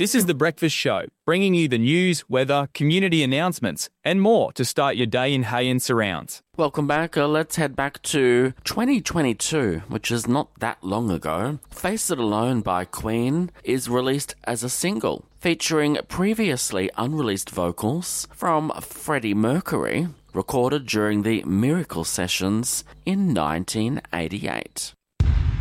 This is The Breakfast Show, bringing you the news, weather, community announcements, and more to start your day in Hay and surrounds. Welcome back. Let's head back to 2022, which is not that long ago. Face It Alone by Queen is released as a single, featuring previously unreleased vocals from Freddie Mercury, recorded during the Miracle Sessions in 1988.